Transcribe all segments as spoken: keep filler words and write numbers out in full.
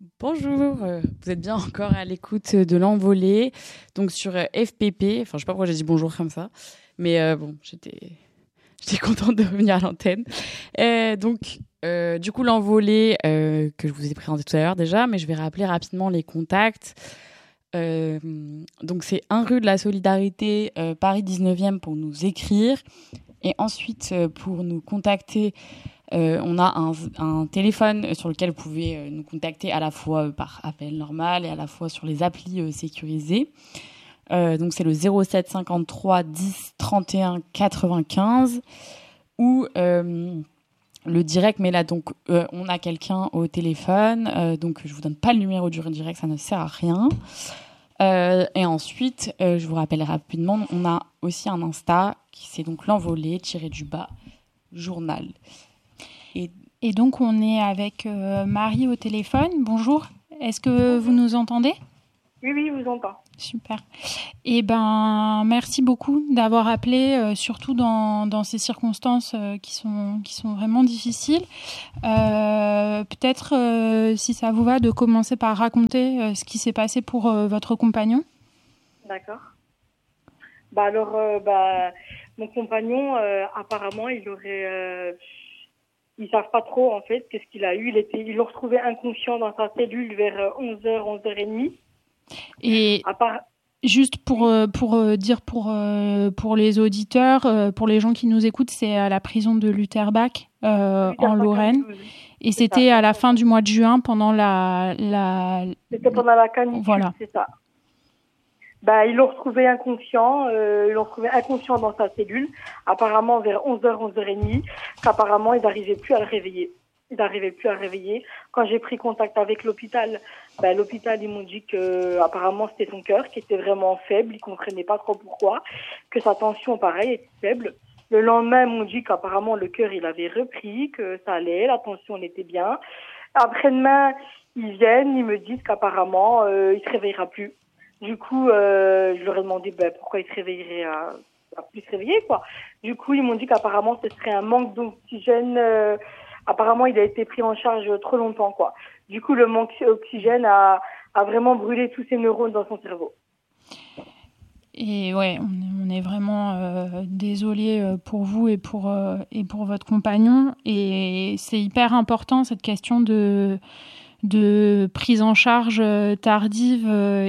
Bonjour, euh, vous êtes bien encore à l'écoute de l'envolée, donc sur euh, F P P. Enfin, je sais pas pourquoi j'ai dit bonjour comme ça, mais euh, bon, j'étais, j'étais contente de revenir à l'antenne. Euh, donc, euh, du coup, l'envolée euh, que je vous ai présenté tout à l'heure déjà, mais je vais rappeler rapidement les contacts. Euh, donc, c'est un rue de la Solidarité, euh, Paris dix-neuvième pour nous écrire, et ensuite euh, pour nous contacter. Euh, on a un, un téléphone sur lequel vous pouvez euh, nous contacter à la fois euh, par appel normal et à la fois sur les applis euh, sécurisées. Euh, donc c'est le zéro sept cinquante-trois dix trente et un quatre-vingt-quinze ou euh, le direct. Mais là donc euh, on a quelqu'un au téléphone, euh, donc je vous donne pas le numéro du direct, ça ne sert à rien. Euh, et ensuite, euh, je vous rappelle rapidement, on a aussi un Insta qui c'est donc l'envolée tiré du bas journal. Et... Et donc, on est avec euh, Marie au téléphone. Bonjour. Est-ce que vous nous entendez ? Oui, oui, je vous entends. Super. Eh ben, merci beaucoup d'avoir appelé, euh, surtout dans, dans ces circonstances euh, qui sont, qui sont vraiment difficiles. Euh, peut-être, euh, si ça vous va, de commencer par raconter euh, ce qui s'est passé pour euh, votre compagnon. D'accord. Bah alors, euh, bah, mon compagnon, euh, apparemment, il aurait... Euh, ils savent pas trop, en fait, qu'est-ce qu'il a eu. Il était, ils l'ont retrouvé inconscient dans sa cellule vers onze heures, onze heures trente. Et part... juste pour, pour dire pour, pour les auditeurs, pour les gens qui nous écoutent, c'est à la prison de Lutterbach, euh, Lutterbach en Lorraine. Et c'est c'était ça. À la fin du mois de juin, pendant la... la... C'était pendant la canicule, voilà. C'est ça. Bah, ils l'ont retrouvé inconscient, euh, ils l'ont retrouvé inconscient dans sa cellule, apparemment vers onze heures, onze heures trente, qu'apparemment ils n'arrivaient plus à le réveiller. Ils n'arrivaient plus à le réveiller. Quand j'ai pris contact avec l'hôpital, bah, l'hôpital, ils m'ont dit que apparemment c'était son cœur qui était vraiment faible, ils comprenaient pas trop pourquoi, que sa tension, pareil, était faible. Le lendemain, ils m'ont dit qu'apparemment le cœur, il avait repris, que ça allait, la tension était bien. Après-demain, ils viennent, ils me disent qu'apparemment, euh, il se réveillera plus. Du coup, euh, je leur ai demandé ben, pourquoi ils se réveilleraient à, à plus se réveiller, quoi. Du coup, ils m'ont dit qu'apparemment, ce serait un manque d'oxygène. Euh, apparemment, il a été pris en charge trop longtemps, quoi. Du coup, le manque d'oxygène a, a vraiment brûlé tous ses neurones dans son cerveau. Et ouais, on est, on est vraiment euh, désolé pour vous et pour, euh, et pour votre compagnon. Et c'est hyper important, cette question de... de prise en charge tardive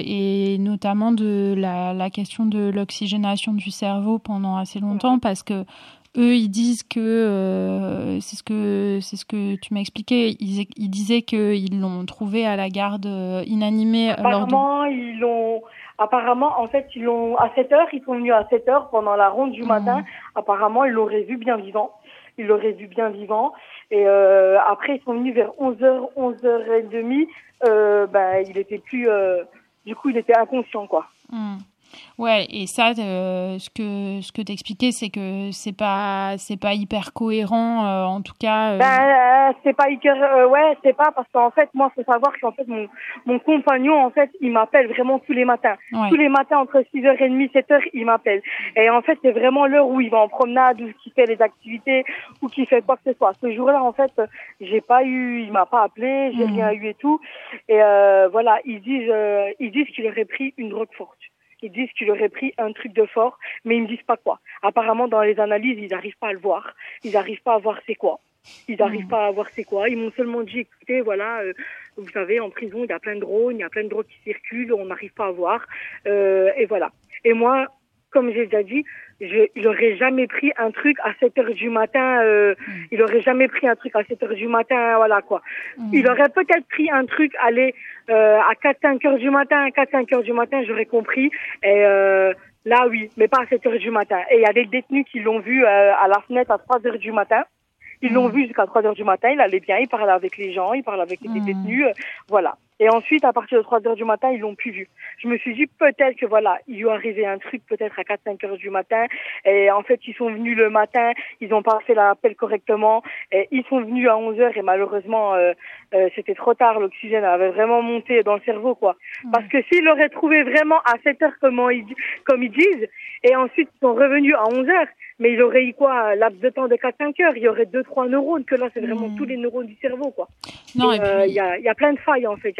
et notamment de la, la question de l'oxygénation du cerveau pendant assez longtemps, parce que eux ils disent que euh, c'est ce que c'est ce que tu m'as expliqué, ils, ils disaient qu'ils l'ont trouvé à la garde inanimé. Apparemment de... ils l'ont apparemment en fait ils l'ont à sept heures, ils sont venus à sept heures pendant la ronde du matin. Mmh. Apparemment ils l'auraient vu bien vivant. Ils l'auraient vu bien vivant. Et euh, après, ils sont venus vers onze heures, onze heures trente. Euh, ben, il était plus... Euh, du coup, il était inconscient, quoi. Mmh. Ouais, et ça, euh, ce que ce que t'expliquais, c'est que c'est pas c'est pas hyper cohérent, euh, en tout cas. Euh... Ben, euh, c'est pas hyper, euh, ouais, c'est pas parce qu'en fait, moi, faut savoir qu'en fait, mon mon compagnon, en fait, il m'appelle vraiment tous les matins, ouais. tous les matins entre six heures trente, sept heures, il m'appelle. Et en fait, c'est vraiment l'heure où il va en promenade, ou qu'il fait les activités, ou qu'il fait quoi que ce soit. Ce jour-là, en fait, j'ai pas eu, il m'a pas appelé, j'ai mmh. rien eu et tout. Et euh, voilà, ils disent, euh, ils disent qu'il aurait pris une drogue forte. Ils disent qu'il aurait pris un truc de fort, mais ils ne disent pas quoi. Apparemment, dans les analyses, ils n'arrivent pas à le voir. Ils n'arrivent pas à voir c'est quoi. Ils n'arrivent mmh. pas à voir c'est quoi. Ils m'ont seulement dit, écoutez, voilà, euh, vous savez, en prison, il y a plein de drones, il y a plein de drones qui circulent, on n'arrive pas à voir. Euh, et voilà. Et moi, comme j'ai déjà dit, je, il aurait jamais pris un truc à sept heures du matin, euh, mmh. il aurait jamais pris un truc à sept heures du matin, voilà quoi. Mmh. Il aurait peut-être pris un truc, aller euh, à quatre cinq heures du matin, quatre cinq heures du matin, j'aurais compris. Et euh, là, oui, mais pas à sept heures du matin. Et il y a des détenus qui l'ont vu euh, à la fenêtre à trois heures du matin. Ils l'ont mmh. vu jusqu'à trois heures du matin, il allait bien, il parlait avec les gens, il parlait avec les mmh. détenus, euh, voilà. Et ensuite, à partir de trois heures du matin, ils l'ont plus vu. Je me suis dit, peut-être que voilà, il lui est arrivé un truc, peut-être à quatre cinq heures du matin. Et en fait, ils sont venus le matin, ils n'ont pas fait l'appel correctement. Et ils sont venus à onze heures et malheureusement, euh, euh, c'était trop tard. L'oxygène avait vraiment monté dans le cerveau, quoi. Mmh. Parce que s'ils l'auraient trouvé vraiment à sept heures, comme ils, comme ils disent, et ensuite ils sont revenus à onze heures, mais il aurait eu quoi, laps de temps de quatre cinq heures, il y aurait deux trois neurones, que là, c'est vraiment mmh. tous les neurones du cerveau, quoi. Non, et, et puis... euh, y a, y a plein de failles, en fait. Il y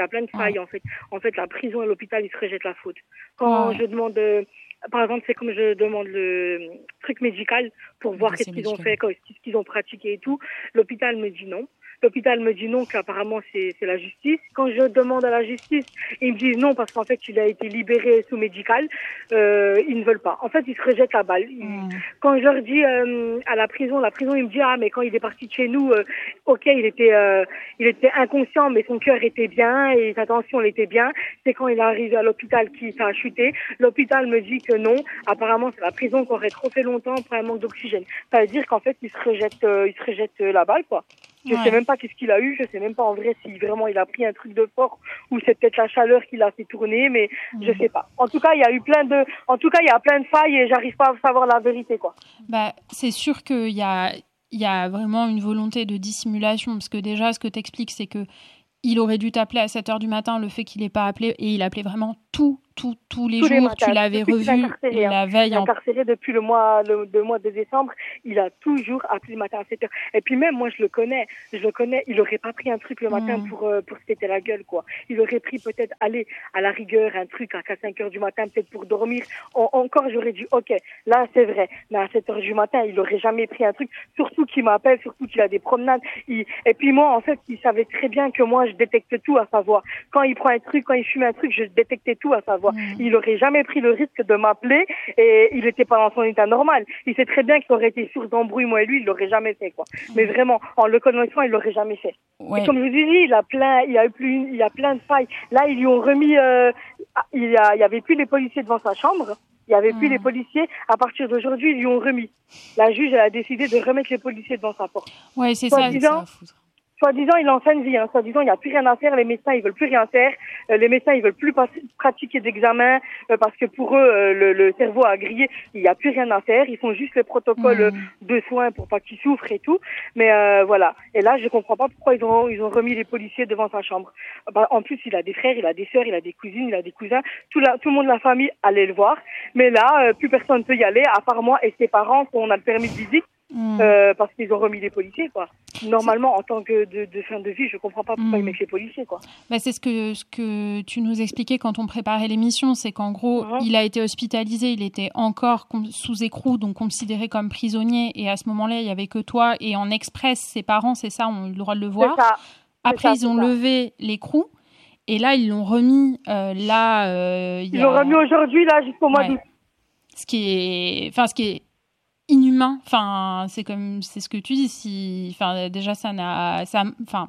y a plein de failles, ouais. en fait. En fait, la prison et l'hôpital, ils se rejettent la faute. Quand ouais. je demande, euh, par exemple, c'est comme je demande le truc médical pour voir qu'est-ce qu'ils médical. ont fait, qu'est-ce qu'ils ont pratiqué et tout, l'hôpital me dit non. L'hôpital me dit non, qu'apparemment c'est, c'est la justice. Quand je demande à la justice, ils me disent non parce qu'en fait il a été libéré sous médical. Euh, ils ne veulent pas. En fait, ils se rejettent la balle. Ils... Mmh. Quand je leur dis euh, à la prison, la prison il me dit ah mais quand il est parti de chez nous, euh, ok il était euh, il était inconscient mais son cœur était bien et sa tension elle était bien. C'est quand il est arrivé à l'hôpital qu'il ça a chuté. L'hôpital me dit que non. Apparemment c'est la prison qui aurait trop fait longtemps pour un manque d'oxygène. Ça veut dire qu'en fait ils se rejettent euh, ils se rejettent la balle quoi. Je ouais. sais même pas qu'est-ce qu'il a eu, je sais même pas en vrai si vraiment il a pris un truc de fort ou c'est peut-être la chaleur qui l'a fait tourner, mais mmh. je sais pas. En tout cas, il y a eu plein de, en tout cas, il y a plein de failles et j'arrive pas à savoir la vérité, quoi. Bah, c'est sûr qu'il y a, il y a vraiment une volonté de dissimulation parce que déjà, ce que t'expliques, c'est que il aurait dû t'appeler à sept heures du matin, le fait qu'il ait pas appelé et il appelait vraiment tout, tout, tous les tous jours. Les matins, tu l'avais revu la veille. Il est incarcéré en... depuis le mois, le, le mois de décembre. Il a toujours appelé le matin à sept heures. Et puis même, moi, je le connais. Je le connais. Il aurait pas pris un truc le matin mmh. pour, euh, pour se péter la gueule, quoi. Il aurait pris peut-être, aller à la rigueur, un truc à quatre cinq heures du matin, peut-être pour dormir. En, encore, j'aurais dit, ok, là, c'est vrai. Mais à sept heures du matin, il aurait jamais pris un truc. Surtout qu'il m'appelle, surtout qu'il a des promenades. Il... Et puis moi, en fait, il savait très bien que moi, je détecte tout à savoir. Quand il prend un truc, quand il fume un truc, je détectais tout à savoir. Mmh. Il aurait jamais pris le risque de m'appeler et il était pas dans son état normal. Il sait très bien qu'il aurait été source d'embrouille, moi et lui, il l'aurait jamais fait, quoi. Mmh. Mais vraiment, en le connaissant, il l'aurait jamais fait. Ouais. Et comme je vous dis, il a plein, il y a eu plus, il y a plein de failles. Là, ils lui ont remis, euh, il y a, il y avait plus les policiers devant sa chambre. Il y avait mmh. plus les policiers. À partir d'aujourd'hui, ils lui ont remis. La juge, elle a décidé de remettre les policiers devant sa porte. Ouais, c'est ça. Disant, Soi-disant, il est en fin de vie. Hein. Soi-disant, il n'y a plus rien à faire. Les médecins, ils veulent plus rien faire. Euh, les médecins, ils veulent plus pas- pratiquer d'examen euh, parce que pour eux, euh, le, le cerveau a grillé. Il n'y a plus rien à faire. Ils font juste les protocoles mmh. de soins pour pas qu'il souffre et tout. Mais euh, voilà. Et là, je comprends pas pourquoi ils ont ils ont remis les policiers devant sa chambre. Bah, en plus, il a des frères, il a des sœurs, il a des cousines, il a des cousins. Tout la, tout le monde de la famille allait le voir. Mais là, euh, plus personne peut y aller à part moi et ses parents qu'on a le permis de visite. Mmh. Euh, parce qu'ils ont remis les policiers, quoi. Normalement, en tant que de, de fin de vie, je comprends pas pourquoi mmh. ils mettent les policiers, quoi. Bah, c'est ce que, ce que tu nous expliquais quand on préparait l'émission, c'est qu'en gros, mmh. il a été hospitalisé, il était encore com- sous écrou, donc considéré comme prisonnier, et à ce moment-là, il y avait que toi, et en express, ses parents, c'est ça, ont eu le droit de le voir. C'est ça. Après, c'est ils ça, ont levé l'écrou, et là, ils l'ont remis, euh, là, euh, Ils l'ont a... remis aujourd'hui, là, jusqu'au mois ouais. d'août. Ce qui est, enfin, ce qui est inhumain, enfin c'est comme c'est ce que tu dis, si enfin déjà ça n'a ça enfin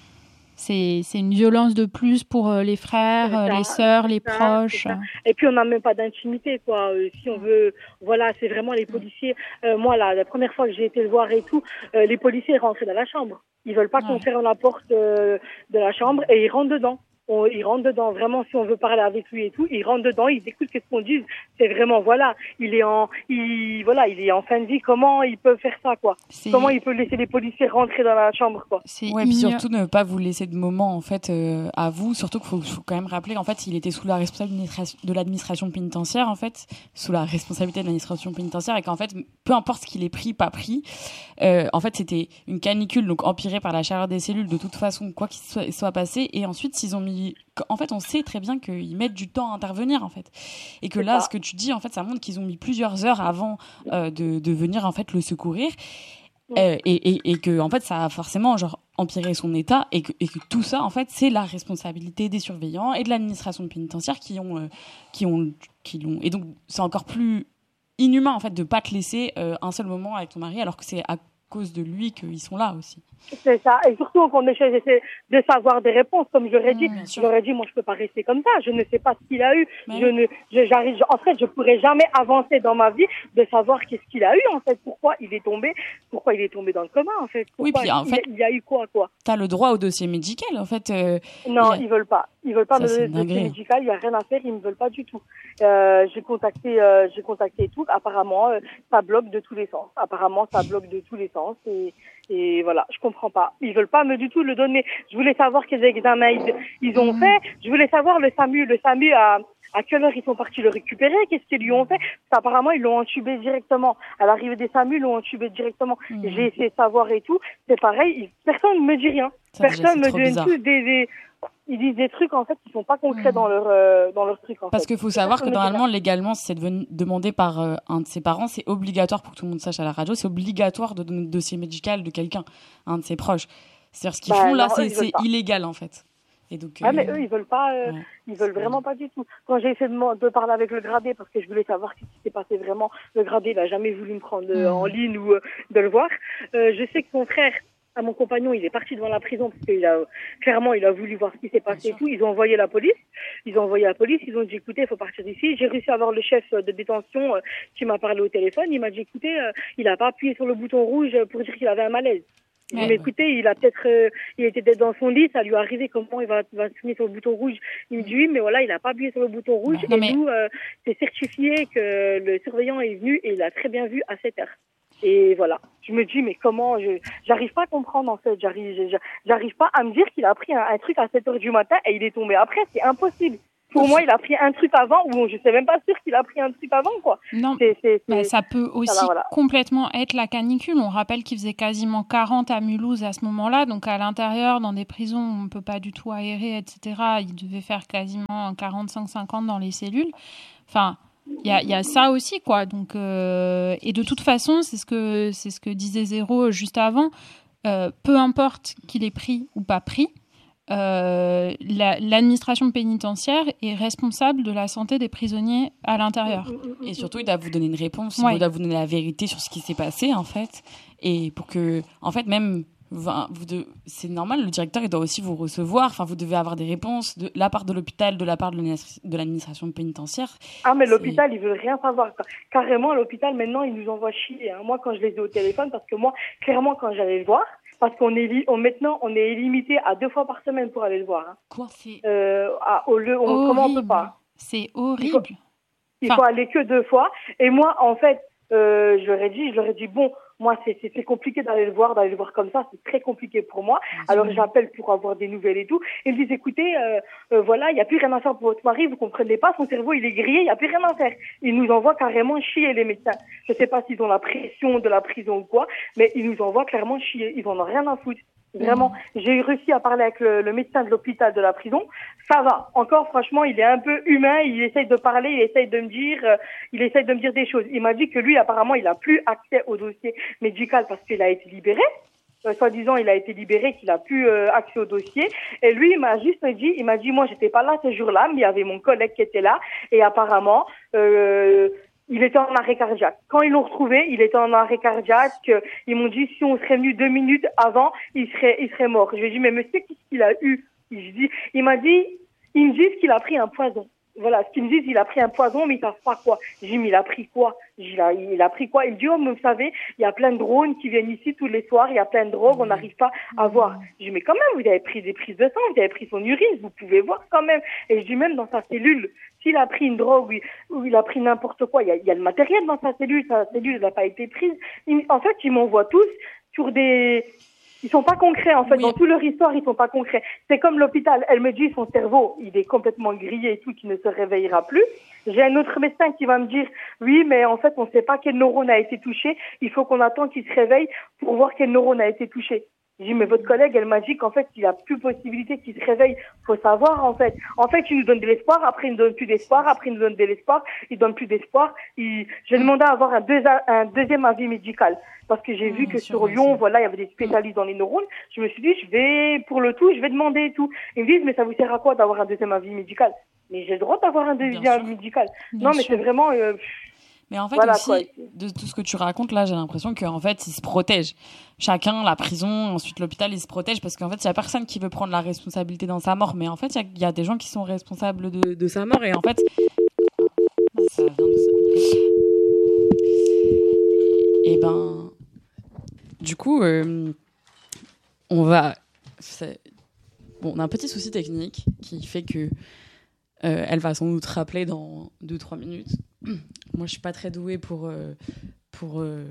c'est c'est une violence de plus pour les frères, ça, les sœurs, les ça, proches. Et puis on n'a même pas d'intimité, quoi. Euh, si on veut, voilà, c'est vraiment les policiers. Euh, moi là, la première fois que j'ai été le voir et tout, euh, les policiers rentrent dans la chambre. Ils veulent pas ouais. qu'on ferme la porte euh, de la chambre et ils rentrent dedans. On, il rentre dedans, vraiment, si on veut parler avec lui et tout, il rentre dedans, il écoute ce qu'on dit. C'est vraiment, voilà, il est en, il, voilà, il est en fin de vie. Comment il peut faire ça, quoi? C'est... Comment il peut laisser les policiers rentrer dans la chambre, quoi? C'est ouais, puis surtout ne pas vous laisser de moment, en fait, euh, à vous. Surtout qu'il faut, faut quand même rappeler, en fait, il était sous la responsabilité de l'administration pénitentiaire, en fait, sous la responsabilité de l'administration pénitentiaire, et qu'en fait, peu importe ce qu'il ait pris, pas pris, euh, en fait, c'était une canicule, donc empirée par la chaleur des cellules, de toute façon, quoi qu'il soit, soit passé. Et ensuite, s'ils ont mis en fait, on sait très bien qu'ils mettent du temps à intervenir, en fait, et que c'est là, ça. Ce que tu dis, en fait, ça montre qu'ils ont mis plusieurs heures avant euh, de, de venir, en fait, le secourir, euh, et, et, et que, en fait, ça a forcément, genre, empiré son état, et que, et que tout ça, en fait, c'est la responsabilité des surveillants et de l'administration pénitentiaire qui ont, euh, qui ont, qui l'ont, et donc c'est encore plus inhumain, en fait, de pas te laisser euh, un seul moment avec ton mari, alors que c'est à cause de lui qu'ils sont là aussi. C'est ça, et surtout qu'on essaie de savoir des réponses, comme je l'aurais dit. Mmh, je l'aurais dit, moi je peux pas rester comme ça, je ne sais pas ce qu'il a eu, mais je ne, je, j'arrive, en fait je pourrais jamais avancer dans ma vie de savoir qu'est-ce qu'il a eu, en fait, pourquoi il est tombé, pourquoi il est tombé dans le coma, en fait. Pourquoi oui, puis en il, fait, il y a eu quoi, quoi. T'as le droit au dossier médical, en fait. Euh, non, a... ils veulent pas, ils veulent pas ça, me donner le dossier médical, il y a rien à faire, ils me veulent pas du tout. Euh, j'ai contacté, euh, j'ai contacté tout, apparemment euh, ça bloque de tous les sens, apparemment ça bloque de tous les sens, et Et voilà, je comprends pas. Ils veulent pas me du tout le donner. Je voulais savoir quels examens ils, ils ont fait. Je voulais savoir le SAMU. Le SAMU, à, à quelle heure ils sont partis le récupérer? Qu'est-ce qu'ils lui ont fait? Parce qu'apparemment, ils l'ont entubé directement. À l'arrivée des SAMU, ils l'ont entubé directement. Mmh. J'ai essayé de savoir et tout. C'est pareil. Ils, personne ne me dit rien. Ça, personne me donne tous des, des... ils disent des trucs en fait qui sont pas concrets mmh. dans leur euh, dans leur truc en parce fait. qu'il faut savoir que normalement légalement si c'est devenu, demandé par euh, un de ses parents, c'est obligatoire pour que tout le monde sache à la radio, c'est obligatoire de donner le dossier médical de quelqu'un, un de ses proches. C'est-à-dire ce qu'ils bah, font là, non, c'est, c'est illégal en fait. Et donc, ah euh... mais eux ils veulent pas, euh, ouais, ils veulent vraiment pas du tout. Quand j'ai essayé de, de parler avec le gradé parce que je voulais savoir ce qui s'est passé vraiment, le gradé il a jamais voulu me prendre mmh. en ligne ou euh, de le voir. Euh, je sais que son frère à mon compagnon, il est parti devant la prison parce qu'il a clairement, il a voulu voir ce qui s'est passé et tout. Ils ont envoyé la police. Ils ont envoyé la police. Ils ont dit, écoutez, il faut partir d'ici. J'ai réussi à avoir le chef de détention euh, qui m'a parlé au téléphone. Il m'a dit, écoutez, euh, il a pas appuyé sur le bouton rouge pour dire qu'il avait un malaise. J'ai dit, mais écoutez, il a peut-être, euh, il était peut-être dans son lit, ça lui est arrivé. Comment il va, va signer sur le bouton rouge? Il me dit oui, mais voilà, il a pas appuyé sur le bouton rouge. Non, et mais... nous, euh, c'est certifié que le surveillant est venu et il a très bien vu à sept heures. Et voilà, je me dis mais comment je j'arrive pas à comprendre en fait, j'arrive j'arrive pas à me dire qu'il a pris un, un truc à sept heures du matin et il est tombé après, c'est impossible. Pour moi, il a pris un truc avant ou je sais même pas sûr qu'il a pris un truc avant quoi. Non, c'est, c'est, c'est... Bah, ça peut aussi ça, voilà. complètement être la canicule. On rappelle qu'il faisait quasiment quarante à Mulhouse à ce moment-là, donc à l'intérieur dans des prisons où on peut pas du tout aérer, et cetera. Il devait faire quasiment quarante-cinq cinquante dans les cellules. Enfin. Il y a, y a ça aussi, quoi. Donc, euh, et de toute façon, c'est ce que, c'est ce que disait Zéro juste avant. Euh, peu importe qu'il ait pris ou pas pris, euh, la, l'administration pénitentiaire est responsable de la santé des prisonniers à l'intérieur. Et surtout, il doit vous donner une réponse, ouais. il doit vous donner la vérité sur ce qui s'est passé, en fait. Et pour que, en fait, même... Vous de, c'est normal, le directeur il doit aussi vous recevoir, enfin vous devez avoir des réponses de la part de l'hôpital, de la part de l'administration pénitentiaire. Ah mais c'est... l'hôpital ils veulent rien savoir, carrément l'hôpital maintenant ils nous envoient chier, hein. Moi quand je les ai au téléphone, parce que moi clairement quand j'allais le voir, parce qu'on est li- on, maintenant on est limité à deux fois par semaine pour aller le voir. Hein. Quoi c'est euh, à, au lieu, on, comment on peut pas. C'est horrible. Il faut, il enfin... faut aller que deux fois. Et moi en fait, euh, je leur ai dit, je leur ai dit bon. Moi, c'est, c'est, c'est compliqué d'aller le voir, d'aller le voir comme ça. C'est très compliqué pour moi. Alors, j'appelle pour avoir des nouvelles et tout. Ils me disent, écoutez, euh, euh, voilà, il n'y a plus rien à faire pour votre mari. Vous comprenez pas. Son cerveau, il est grillé. Il n'y a plus rien à faire. Ils nous envoient carrément chier, les médecins. Je sais pas s'ils ont la pression de la prison ou quoi, mais ils nous envoient clairement chier. Ils en ont rien à foutre. Vraiment, mmh. j'ai réussi à parler avec le, le médecin de l'hôpital de la prison. Ça va. Encore, franchement, il est un peu humain. Il essaye de parler, il essaye de me dire, euh, il essaye de me dire des choses. Il m'a dit que lui, apparemment, il a plus accès au dossier médical parce qu'il a été libéré. Euh, soi-disant, il a été libéré, qu'il a plus euh, accès au dossier. Et lui, il m'a juste dit, il m'a dit, moi, j'étais pas là ce jour-là, mais il y avait mon collègue qui était là. Et apparemment, euh, il était en arrêt cardiaque. Quand ils l'ont retrouvé, il était en arrêt cardiaque. Ils m'ont dit, si on serait venu deux minutes avant, il serait, il serait mort. Je lui ai dit, mais monsieur, qu'est-ce qu'il a eu? Il, dit, il m'a dit, ils me disent qu'il a pris un poison. Voilà, ce qu'ils me disent, il a pris un poison, mais ils savent pas quoi. J'ai dit, mais il a pris quoi? J'ai dit, il a pris quoi? Il me dit, oh, mais vous savez, il y a plein de drones qui viennent ici tous les soirs, il y a plein de drogues, on n'arrive pas à voir. J'ai dit, mais quand même, vous avez pris des prises de sang, vous avez pris son urine, vous pouvez voir quand même. Et je dis, même dans sa cellule, s'il a pris une drogue ou il a pris n'importe quoi, il y a, il y a le matériel dans sa cellule, sa cellule n'a pas été prise. Il, en fait, ils m'envoient tous sur des... Ils sont pas concrets, en fait. Oui. Dans toute leur histoire, ils sont pas concrets. C'est comme l'hôpital. Elle me dit, son cerveau, il est complètement grillé et tout, qu'il ne se réveillera plus. J'ai un autre médecin qui va me dire, oui, mais en fait, on ne sait pas quel neurone a été touché. Il faut qu'on attend qu'il se réveille pour voir quel neurone a été touché. J'ai dit, mais votre collègue, elle m'a dit qu'en fait, il a plus possibilité qu'il se réveille. Faut savoir, en fait. En fait, il nous donne de l'espoir, après, il nous donne plus d'espoir, après, il nous donne de l'espoir, il donne plus d'espoir. Il... J'ai demandé à avoir un, deux... un deuxième avis médical. Parce que j'ai mmh, vu que sur Lyon, voilà, il y avait des spécialistes dans les neurones. Je me suis dit, je vais, pour le tout, je vais demander et tout. Ils me disent, mais ça vous sert à quoi d'avoir un deuxième avis médical? Mais j'ai le droit d'avoir un deuxième avis médical. Bien non, mais sûr. C'est vraiment, euh... Mais en fait, voilà, aussi, quoi. De tout ce que tu racontes, là, j'ai l'impression qu'en fait, ils se protègent. Chacun, la prison, ensuite l'hôpital, ils se protègent parce qu'en fait, il n'y a personne qui veut prendre la responsabilité dans sa mort. Mais en fait, il y, y a des gens qui sont responsables de, de sa mort. Et en fait, ça vient de ça. Et ben, du coup, euh, on va... C'est... Bon, on a un petit souci technique qui fait que euh, elle va sans doute rappeler dans deux trois minutes. Moi, je suis pas très douée pour... Euh, pour euh...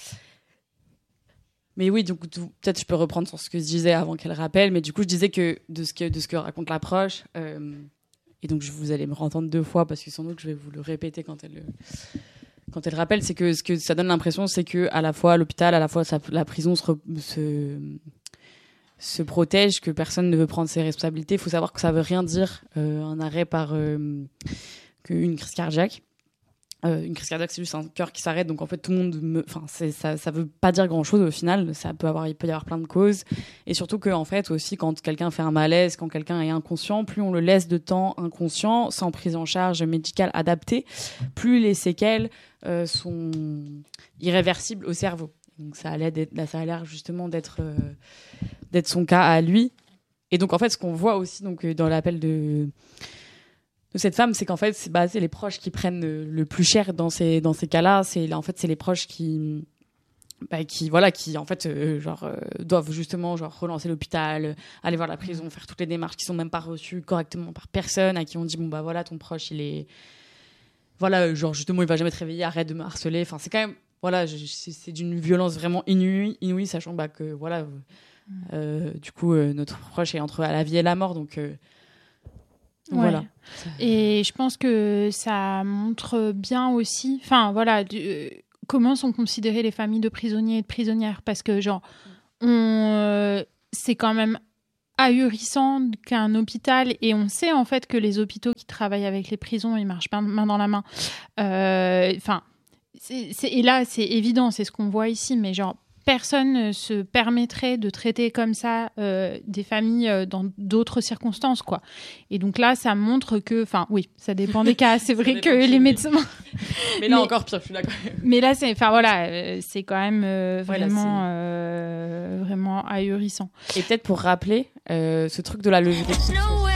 Mais oui, donc, tout, peut-être je peux reprendre sur ce que je disais avant qu'elle rappelle, mais du coup, je disais que de ce que, de ce que raconte l'approche, euh, et donc je, vous allez me entendre deux fois, parce que sans doute je vais vous le répéter quand elle, quand elle rappelle, c'est que ce que ça donne l'impression, c'est que à la fois l'hôpital, à la fois sa, la prison se... se se protègent, que personne ne veut prendre ses responsabilités. Il faut savoir que ça veut rien dire euh, un arrêt par euh, qu'une crise cardiaque. Euh, une crise cardiaque, c'est juste un cœur qui s'arrête, donc en fait tout le monde, enfin me... ça, ça veut pas dire grand chose au final. Ça peut avoir, il peut y avoir plein de causes, et surtout que en fait aussi quand quelqu'un fait un malaise, quand quelqu'un est inconscient, plus on le laisse de temps inconscient, sans prise en charge médicale adaptée, plus les séquelles euh, sont irréversibles au cerveau. Donc ça a l'air, ça a l'air justement d'être euh, d'être son cas à lui. Et donc en fait ce qu'on voit aussi donc dans l'appel de de cette femme, c'est qu'en fait, c'est, bah, c'est les proches qui prennent le, le plus cher dans ces dans ces cas-là. C'est en fait, c'est les proches qui, bah, qui voilà, qui en fait, euh, genre euh, doivent justement genre relancer l'hôpital, aller voir la prison, faire toutes les démarches qui sont même pas reçues correctement par personne, à qui on dit bon bah voilà, ton proche, il est, voilà, genre justement, il va jamais te réveiller, arrête de me harceler. Enfin, c'est quand même, voilà, je, c'est, c'est d'une violence vraiment inouïe, inouïe, sachant bah que voilà, euh, du coup, euh, notre proche est entre la vie et la mort, donc. Euh, Ouais. Voilà. Et je pense que ça montre bien aussi, enfin voilà, du, euh, comment sont considérées les familles de prisonniers et de prisonnières, parce que genre, on, euh, c'est quand même ahurissant qu'un hôpital, et on sait en fait que les hôpitaux qui travaillent avec les prisons, ils marchent pas main dans la main. Enfin, euh, et là c'est évident, c'est ce qu'on voit ici, mais genre personne ne se permettrait de traiter comme ça euh, des familles euh, dans d'autres circonstances, quoi. Et donc là, ça montre que, enfin, oui, ça dépend des cas. C'est vrai que les médecins. Mais là mais... encore pire, je suis d'accord. Mais là, c'est, enfin voilà, euh, c'est quand même euh, vraiment, ouais, là, euh, vraiment ahurissant. Et peut-être pour rappeler euh, ce truc de la levée.